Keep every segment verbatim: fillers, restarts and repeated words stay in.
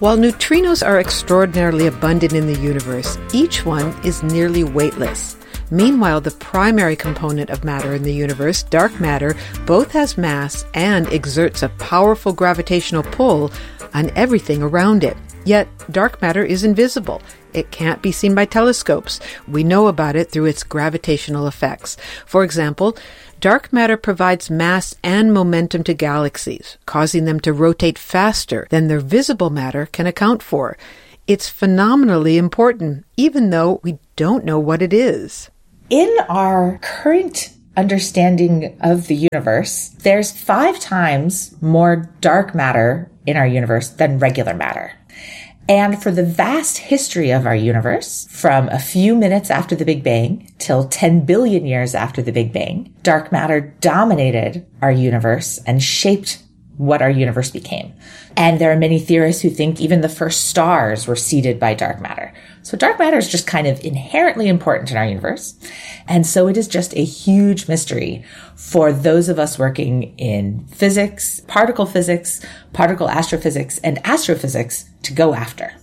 While neutrinos are extraordinarily abundant in the universe, each one is nearly weightless. Meanwhile, the primary component of matter in the universe, dark matter, both has mass and exerts a powerful gravitational pull on everything around it. Yet, dark matter is invisible. It can't be seen by telescopes. We know about it through its gravitational effects. For example, dark matter provides mass and momentum to galaxies, causing them to rotate faster than their visible matter can account for. It's phenomenally important, even though we don't know what it is. In our current understanding of the universe, there's five times more dark matter in our universe than regular matter. And for the vast history of our universe, from a few minutes after the Big Bang till ten billion years after the Big Bang, dark matter dominated our universe and shaped what our universe became. And there are many theorists who think even the first stars were seeded by dark matter. So dark matter is just kind of inherently important in our universe. And so it is just a huge mystery for those of us working in physics, particle physics, particle astrophysics, and astrophysics to go after.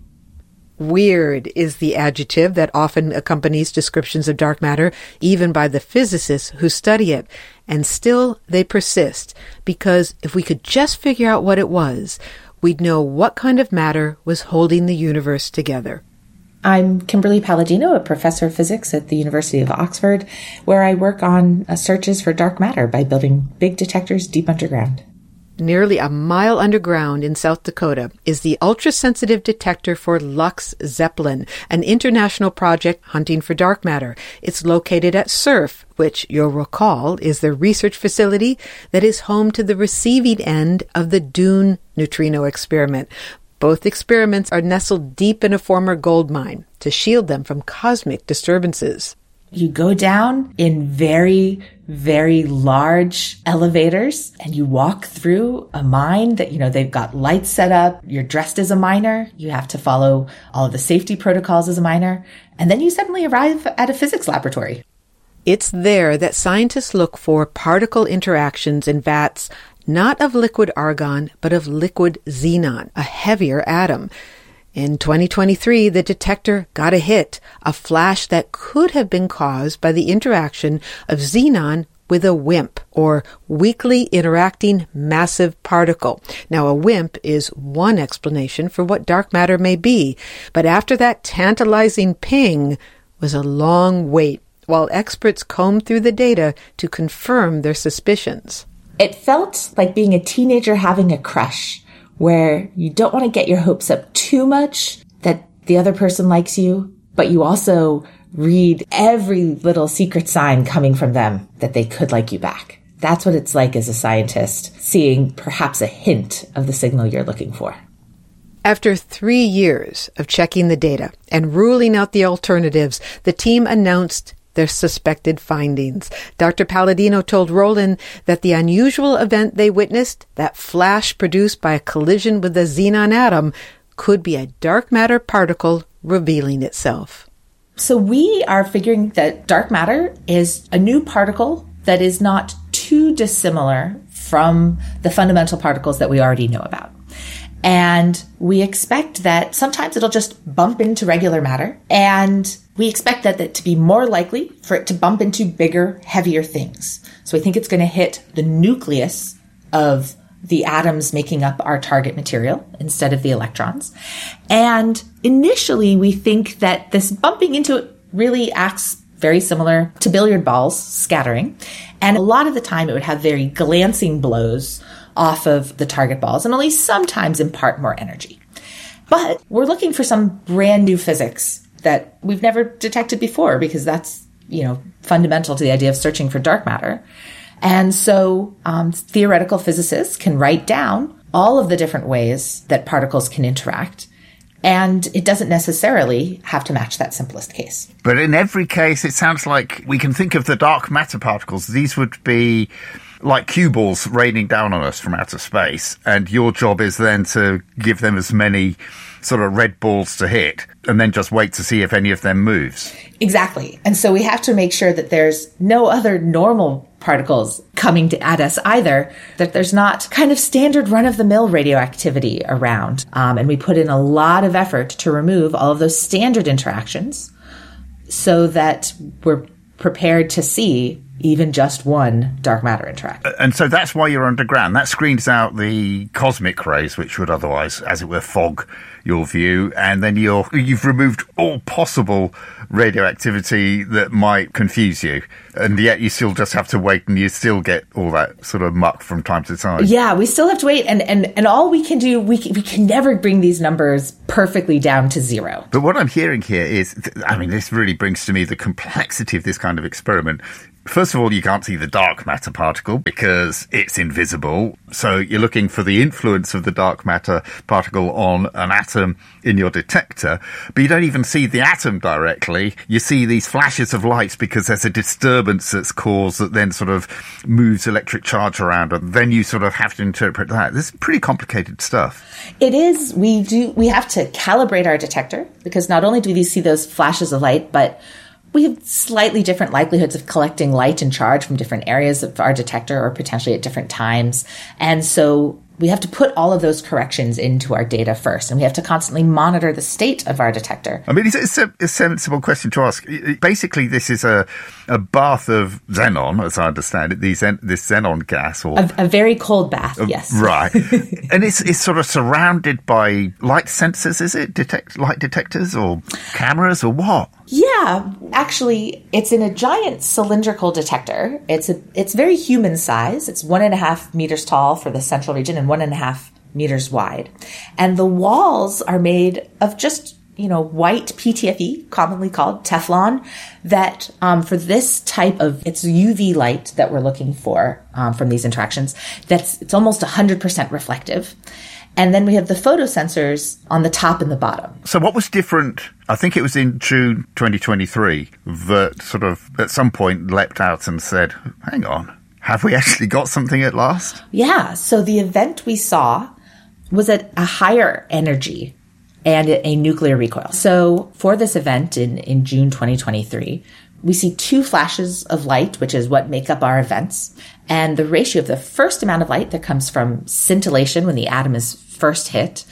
Weird is the adjective that often accompanies descriptions of dark matter, even by the physicists who study it. And still, they persist, because if we could just figure out what it was, we'd know what kind of matter was holding the universe together. I'm Kimberly Palladino, a professor of physics at the University of Oxford, where I work on uh, searches for dark matter by building big detectors deep underground. Nearly a mile underground in South Dakota is the ultra-sensitive detector for LUX-ZEPLIN, an international project hunting for dark matter. It's located at SURF, which you'll recall is the research facility that is home to the receiving end of the DUNE neutrino experiment. Both experiments are nestled deep in a former gold mine to shield them from cosmic disturbances. You go down in very, very large elevators and you walk through a mine that, you know, they've got lights set up. You're dressed as a miner. You have to follow all of the safety protocols as a miner. And then you suddenly arrive at a physics laboratory. It's there that scientists look for particle interactions in vats, not of liquid argon, but of liquid xenon, a heavier atom. In twenty twenty-three, the detector got a hit, a flash that could have been caused by the interaction of xenon with a WIMP, or weakly interacting massive particle. Now, a WIMP is one explanation for what dark matter may be, but after that tantalizing ping was a long wait, while experts combed through the data to confirm their suspicions. It felt like being a teenager having a crush, where you don't want to get your hopes up too much that the other person likes you, but you also read every little secret sign coming from them that they could like you back. That's what it's like as a scientist, seeing perhaps a hint of the signal you're looking for. After three years of checking the data and ruling out the alternatives, the team announced their suspected findings. Doctor Palladino told Roland that the unusual event they witnessed, that flash produced by a collision with a xenon atom, could be a dark matter particle revealing itself. So we are figuring that dark matter is a new particle that is not too dissimilar from the fundamental particles that we already know about. And we expect that sometimes it'll just bump into regular matter. And we expect that, that to be more likely for it to bump into bigger, heavier things. So we think it's going to hit the nucleus of the atoms making up our target material instead of the electrons. And initially, we think that this bumping into it really acts very similar to billiard balls scattering. And a lot of the time, it would have very glancing blows off of the target balls and only sometimes impart more energy. But we're looking for some brand new physics that we've never detected before, because that's, you know, fundamental to the idea of searching for dark matter. And so um, theoretical physicists can write down all of the different ways that particles can interact. And it doesn't necessarily have to match that simplest case. But in every case, it sounds like we can think of the dark matter particles. These would be like cue balls raining down on us from outer space, and your job is then to give them as many sort of red balls to hit, and then just wait to see if any of them moves. Exactly. And so we have to make sure that there's no other normal particles coming to, at us either, that there's not kind of standard run-of-the-mill radioactivity around. Um, and we put in a lot of effort to remove all of those standard interactions so that we're prepared to see even just one dark matter interaction. And so that's why you're underground. That screens out the cosmic rays, which would otherwise, as it were, fog your view. And then you're, you've removed all possible radioactivity that might confuse you. And yet you still just have to wait, and you still get all that sort of muck from time to time. Yeah, we still have to wait. And, and, and all we can do, we can, we can never bring these numbers perfectly down to zero. But what I'm hearing here is, I mean, this really brings to me the complexity of this kind of experiment. First of all, you can't see the dark matter particle because it's invisible. So you're looking for the influence of the dark matter particle on an atom in your detector, but you don't even see the atom directly. You see these flashes of lights because there's a disturbance that's caused that then sort of moves electric charge around, and then you sort of have to interpret that. This is pretty complicated stuff. It is. We do. We have to calibrate our detector because not only do we see those flashes of light, but we have slightly different likelihoods of collecting light and charge from different areas of our detector or potentially at different times. And so we have to put all of those corrections into our data first, and we have to constantly monitor the state of our detector. I mean, it's, it's a, a sensible question to ask. Basically, this is a, a bath of xenon, as I understand it, these, this xenon gas. Or A, a very cold bath, uh, yes. Right. And it's, it's sort of surrounded by light sensors, is it? Detect light detectors or cameras or what? Yeah, actually, it's in a giant cylindrical detector. It's a, it's very human size. It's one and a half meters tall for the central region and one and a half meters wide. And the walls are made of just, you know, white P T F E, commonly called Teflon, that um, for this type of, it's U V light that we're looking for um, from these interactions, that's, it's almost one hundred percent reflective. And then we have the photosensors on the top and the bottom. So what was different? I think it was in June twenty twenty-three that sort of at some point leapt out and said, hang on, have we actually got something at last? Yeah. So the event we saw was at a higher energy and a nuclear recoil. So for this event in, in June twenty twenty-three, we see two flashes of light, which is what make up our events. And the ratio of the first amount of light that comes from scintillation when the atom is first hit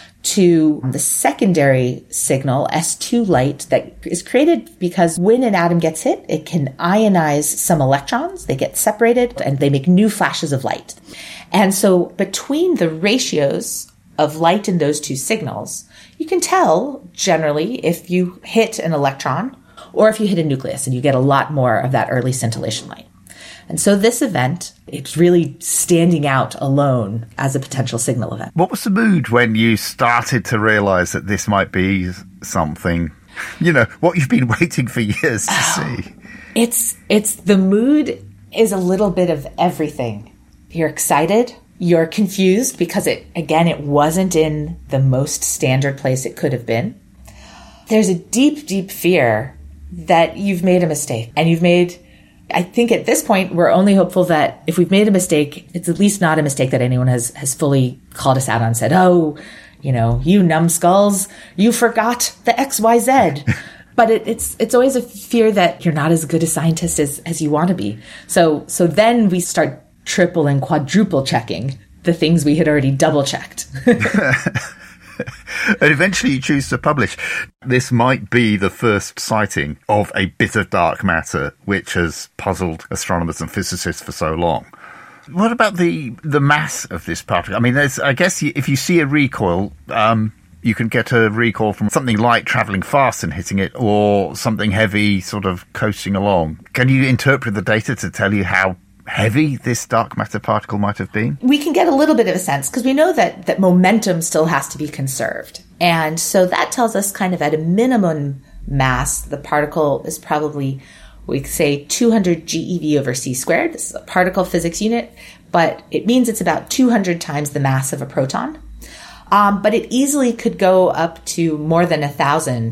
to the secondary signal, S two light, that is created because when an atom gets hit, it can ionize some electrons. They get separated and they make new flashes of light. And so between the ratios of light in those two signals, you can tell generally if you hit an electron or if you hit a nucleus, and you get a lot more of that early scintillation light. And so this event, it's really standing out alone as a potential signal event. What was the mood when you started to realize that this might be something, you know, what you've been waiting for years to oh, see? It's, it's, the mood is a little bit of everything. You're excited. You're confused because it, again, it wasn't in the most standard place it could have been. There's a deep, deep fear that you've made a mistake, and you've made, I think at this point, we're only hopeful that if we've made a mistake, it's at least not a mistake that anyone has, has fully called us out on, said, oh, you know, you numbskulls, you forgot the X Y Z. But it, it's, it's always a fear that you're not as good a scientist as, as you want to be. So, so then we start triple and quadruple checking the things we had already double checked. And eventually you choose to publish. This might be the first sighting of a bit of dark matter, which has puzzled astronomers and physicists for so long. What about the the mass of this particle? I mean, there's, I guess if you see a recoil, um, you can get a recoil from something light travelling fast and hitting it, or something heavy sort of coasting along. Can you interpret the data to tell you how heavy this dark matter particle might have been? We can get a little bit of a sense because we know that, that momentum still has to be conserved. And so that tells us kind of at a minimum mass, the particle is probably, we say two hundred G E V over C squared. This is a particle physics unit, but it means it's about two hundred times the mass of a proton. Um, but it easily could go up to more than a thousand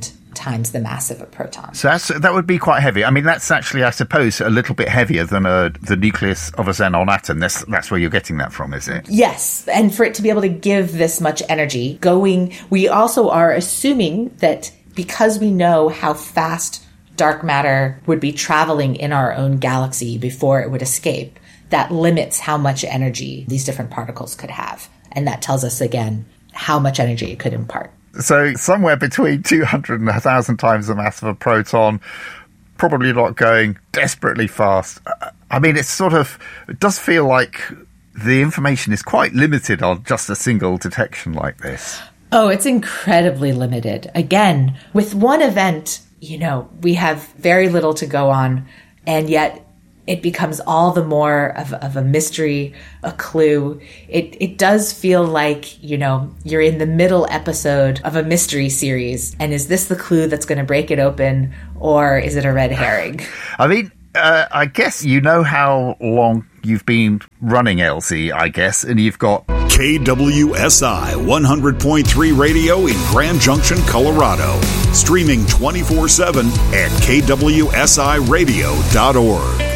times the mass of a proton. So that's, that would be quite heavy. I mean, that's actually, I suppose, a little bit heavier than a, the nucleus of a xenon atom. That's, that's where you're getting that from, is it? Yes. And for it to be able to give this much energy going, we also are assuming that because we know how fast dark matter would be traveling in our own galaxy before it would escape, that limits how much energy these different particles could have. And that tells us, again, how much energy it could impart. So somewhere between two hundred and one thousand times the mass of a proton, probably not going desperately fast. I mean, it's sort of, it does feel like the information is quite limited on just a single detection like this. Oh, it's incredibly limited. Again, with one event, you know, we have very little to go on, and yet it becomes all the more of, of a mystery, a clue. It it does feel like, you know, you're in the middle episode of a mystery series. And is this the clue that's going to break it open, or is it a red herring? I mean, uh, I guess you know how long you've been running L Z, I guess, and you've got K W S I one hundred point three Radio in Grand Junction, Colorado. Streaming twenty-four seven at K W S I radio dot org.